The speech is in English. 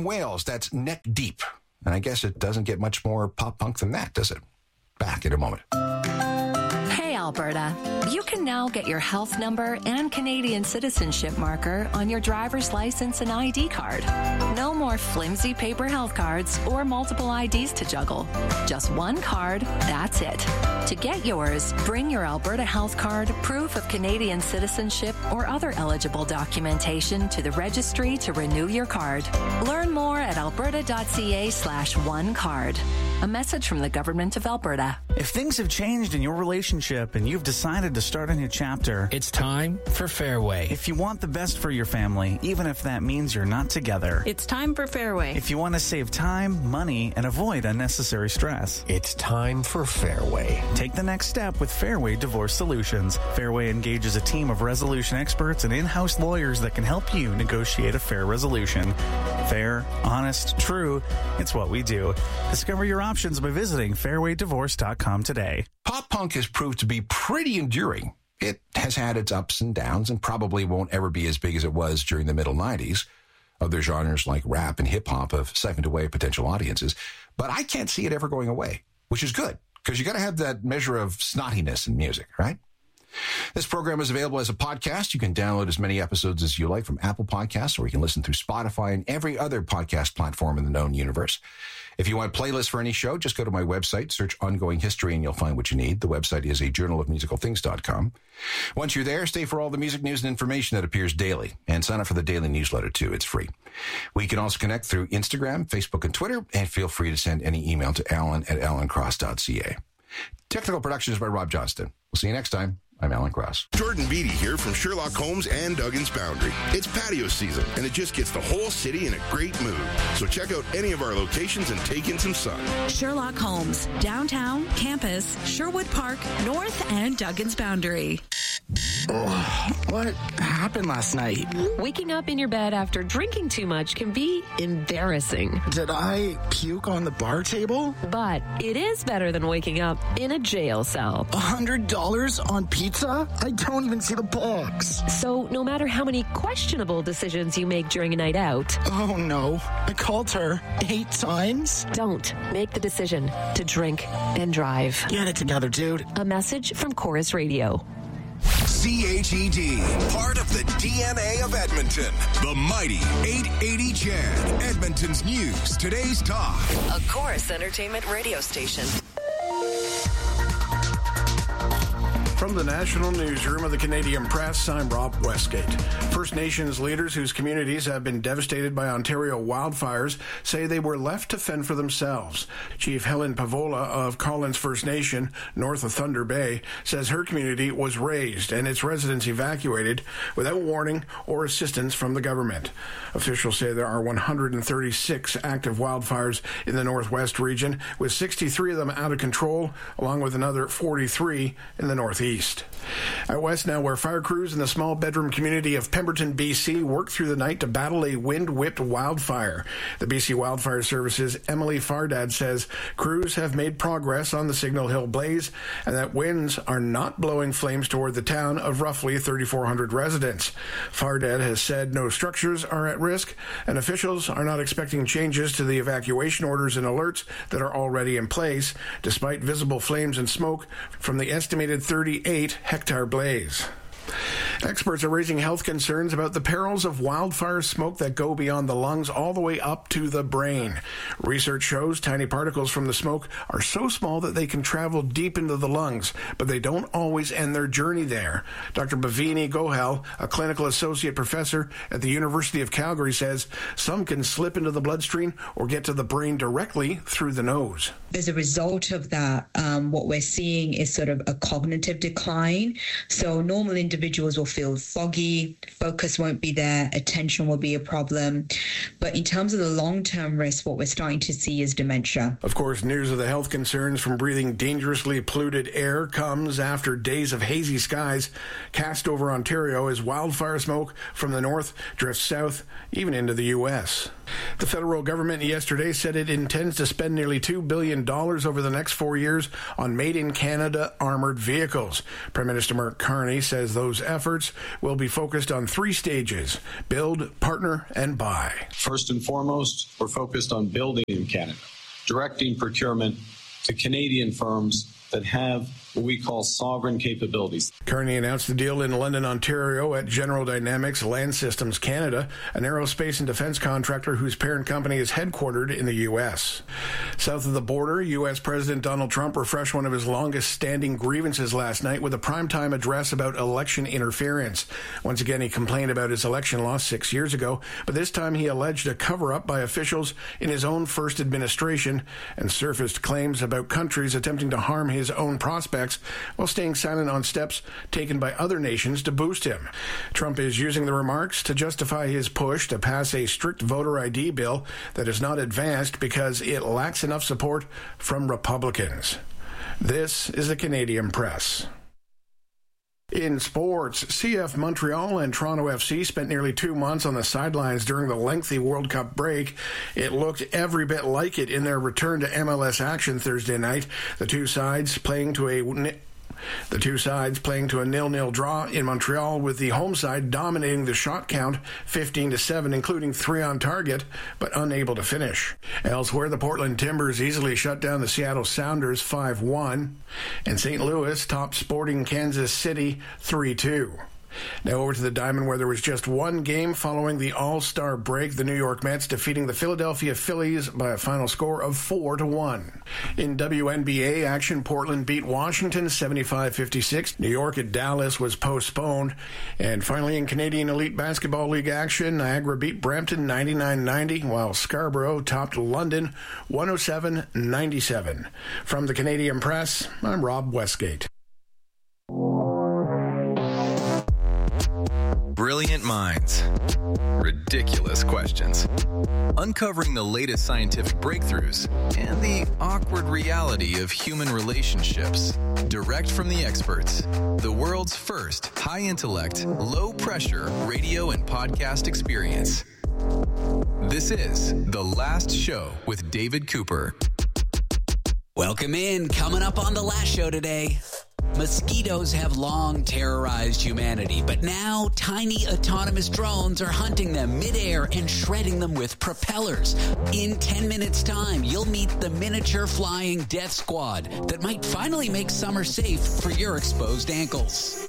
from Wales. That's Neck Deep. And I guess it doesn't get much more pop punk than that, does it? Back in a moment. Hey, Alberta. You can now get your health number and Canadian citizenship marker on your driver's license and ID card. No more flimsy paper health cards or multiple IDs to juggle. Just one card, that's it. To get yours, bring your Alberta health card, proof of Canadian citizenship, or other eligible documentation to the registry to renew your card. Learn more at alberta.ca/onecard. A message from the Government of Alberta. If things have changed in your relationship and you've decided to start a new chapter, it's time for Fairway. If you want the best for your family, even if that means you're not together, it's time for Fairway. If you want to save time, money, and avoid unnecessary stress, it's time for Fairway. Take the next step with Fairway Divorce Solutions. Fairway engages a team of resolution experts and in-house lawyers that can help you negotiate a fair resolution. Fair, honest, true, it's what we do. Discover your options by visiting fairwaydivorce.com today. Pop punk has proved to be pretty enduring. It has had its ups and downs and probably won't ever be as big as it was during the middle 90s. Other genres like rap and hip-hop have siphoned away potential audiences. But I can't see it ever going away, which is good, because you got to have that measure of snottiness in music, right? This program is available as a podcast. You can download as many episodes as you like from Apple Podcasts, or you can listen through Spotify and every other podcast platform in the known universe. If you want playlists for any show, just go to my website, search Ongoing History, and you'll find what you need. The website is ajournalofmusicalthings.com. Once you're there, stay for all the music news and information that appears daily, and sign up for the daily newsletter, too. It's free. We can also connect through Instagram, Facebook, and Twitter, and feel free to send any email to alan@alancross.ca. Technical production is by Rob Johnston. We'll see you next time. I'm Alan Cross. Jordan Beatty here from Sherlock Holmes and Duggan's Boundary. It's patio season, and it just gets the whole city in a great mood. So check out any of our locations and take in some sun. Sherlock Holmes, downtown, campus, Sherwood Park, North, and Duggan's Boundary. What happened last night? Waking up in your bed after drinking too much can be embarrassing. Did I puke on the bar table? But it is better than waking up in a jail cell. $100 on pizza? I don't even see the box. So no matter how many questionable decisions you make during a night out... Oh no, I called her 8 times? Don't make the decision to drink and drive. Get it together, dude. A message from Chorus Radio. CHED, part of the DNA of Edmonton. The mighty 880 CHED, Edmonton's news, today's talk. A Chorus Entertainment radio station. From the National Newsroom of the Canadian Press, I'm Rob Westgate. First Nations leaders whose communities have been devastated by Ontario wildfires say they were left to fend for themselves. Chief Helen Pavola of Collins First Nation, north of Thunder Bay, says her community was razed and its residents evacuated without warning or assistance from the government. Officials say there are 136 active wildfires in the northwest region, with 63 of them out of control, along with another 43 in the northeast. Out west now, where fire crews in the small bedroom community of Pemberton, BC, worked through the night to battle a wind-whipped wildfire. The BC Wildfire Service's Emily Fardad says crews have made progress on the Signal Hill blaze and that winds are not blowing flames toward the town of roughly 3,400 residents. Fardad has said no structures are at risk and officials are not expecting changes to the evacuation orders and alerts that are already in place, despite visible flames and smoke from the estimated 38-hectare blaze. Experts are raising health concerns about the perils of wildfire smoke that go beyond the lungs all the way up to the brain. Research shows tiny particles from the smoke are so small that they can travel deep into the lungs, but they don't always end their journey there. Dr. Bhavini Gohel, a clinical associate professor at the University of Calgary, says some can slip into the bloodstream or get to the brain directly through the nose. As a result of that, what we're seeing is sort of a cognitive decline. So normal individuals will feel foggy, focus won't be there, attention will be a problem. But in terms of the long-term risk, what we're starting to see is dementia. Of course, news of the health concerns from breathing dangerously polluted air comes after days of hazy skies cast over Ontario as wildfire smoke from the north drifts south, even into the U.S. The federal government yesterday said it intends to spend nearly $2 billion over the next 4 years on made-in-Canada armored vehicles. Prime Minister Mark Carney says those efforts efforts will be focused on 3 stages: build, partner, and buy. First and foremost, we're focused on building in Canada, directing procurement to Canadian firms that have what we call sovereign capabilities. Carney announced the deal in London, Ontario at General Dynamics Land Systems Canada, an aerospace and defense contractor whose parent company is headquartered in the U.S. South of the border, U.S. President Donald Trump refreshed one of his longest-standing grievances last night with a primetime address about election interference. Once again, he complained about his election loss 6 years ago, but this time he alleged a cover-up by officials in his own first administration and surfaced claims about countries attempting to harm his own prospects while staying silent on steps taken by other nations to boost him. Trump is using the remarks to justify his push to pass a strict voter ID bill that is not advanced because it lacks enough support from Republicans. This is the Canadian Press. In sports, CF Montreal and Toronto FC spent nearly 2 months on the sidelines during the lengthy World Cup break. It looked every bit like it in their return to MLS action Thursday night. The two sides playing to a 0-0 draw in Montreal, with the home side dominating the shot count 15-7, including 3 on target, but unable to finish. Elsewhere, the Portland Timbers easily shut down the Seattle Sounders 5-1, and St. Louis topped Sporting Kansas City 3-2. Now over to the Diamond, where there was just one game following the All-Star break. The New York Mets defeating the Philadelphia Phillies by a final score of 4-1. In WNBA action, Portland beat Washington 75-56. New York at Dallas was postponed. And finally, in Canadian Elite Basketball League action, Niagara beat Brampton 99-90, while Scarborough topped London 107-97. From the Canadian Press, I'm Rob Westgate. Brilliant minds. Ridiculous questions. Uncovering the latest scientific breakthroughs and the awkward reality of human relationships. Direct from the experts. The world's first high-intellect, low-pressure radio and podcast experience. This is The Last Show with David Cooper. Welcome in. Coming up on The Last Show today. Mosquitoes have long terrorized humanity, but now tiny autonomous drones are hunting them midair and shredding them with propellers. In 10 minutes' time, you'll meet the miniature flying death squad that might finally make summer safe for your exposed ankles.